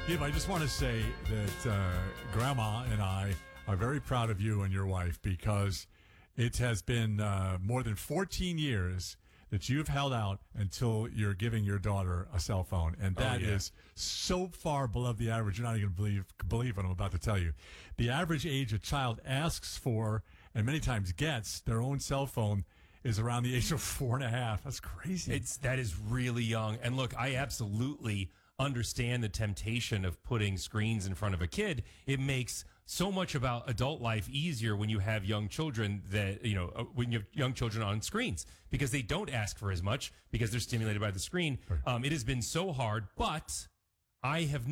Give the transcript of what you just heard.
Gabe, I just want to say that Grandma and I are very proud of you and your wife because it has been more than 14 years that you've held out until you're giving your daughter a cell phone. And that is so far below the average. You're not even going to believe what I'm about to tell you. The average age a child asks for and many times gets their own cell phone is around the age of 4.5. That's crazy. That is really young. And look, I absolutely understand the temptation of putting screens in front of a kid. It makes so much about adult life easier when you have young children when you have young children on screens because they don't ask for as much because they're stimulated by the screen. Right. It has been so hard, but I have